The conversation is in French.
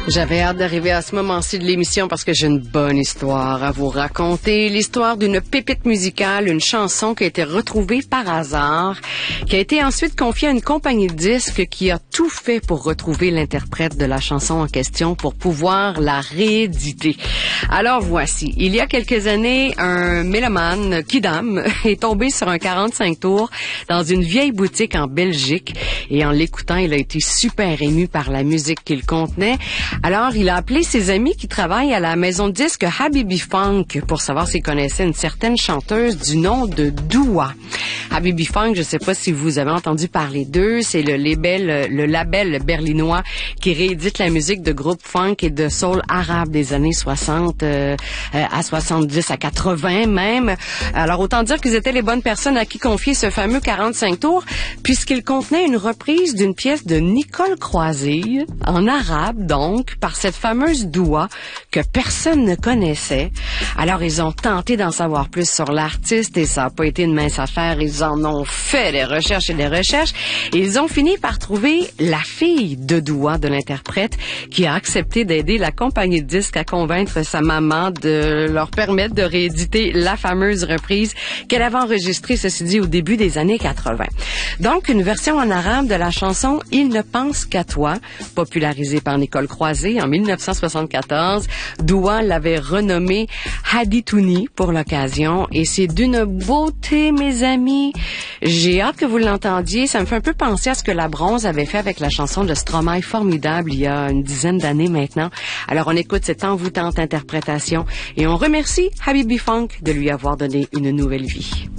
J'avais hâte d'arriver à ce moment-ci de l'émission parce que j'ai une bonne histoire à vous raconter. L'histoire d'une pépite musicale, une chanson qui a été retrouvée par hasard, qui a été ensuite confiée à une compagnie de disques qui a tout fait pour retrouver l'interprète de la chanson en question pour pouvoir la rééditer. Alors voici, il y a quelques années, un mélomane, Kidam, est tombé sur un 45 tours dans une vieille boutique en Belgique et en l'écoutant, il a été super ému par la musique qu'il contenait. Alors, il a appelé ses amis qui travaillent à la maison de disques Habibi Funk pour savoir s'ils connaissaient une certaine chanteuse du nom de Doua. Habibi Funk, je ne sais pas si vous avez entendu parler d'eux, c'est le label berlinois qui réédite la musique de groupes funk et de soul arabe des années 60 à 70 à 80 même. Alors, autant dire qu'ils étaient les bonnes personnes à qui confier ce fameux 45 tours puisqu'il contenait une reprise d'une pièce de Nicole Croisille, en arabe donc, par cette fameuse Doua que personne ne connaissait. Alors, ils ont tenté d'en savoir plus sur l'artiste et ça n'a pas été une mince affaire. Ils en ont fait des recherches et des recherches et ils ont fini par trouver la fille de Doua, de l'interprète, qui a accepté d'aider la compagnie de disques à convaincre sa maman de leur permettre de rééditer la fameuse reprise qu'elle avait enregistrée, ceci dit, au début des années 80. Donc, une version en arabe de la chanson « Il ne pense qu'à toi », popularisée par Nicole Croisille en 1974. Doua l'avait renommée Haditouni pour l'occasion et c'est d'une beauté, mes amis. J'ai hâte que vous l'entendiez. Ça me fait un peu penser à ce que la Bronze avait fait avec la chanson de Stromae Formidable il y a une dizaine d'années maintenant. Alors on écoute cette envoûtante interprétation et on remercie Habibi Funk de lui avoir donné une nouvelle vie.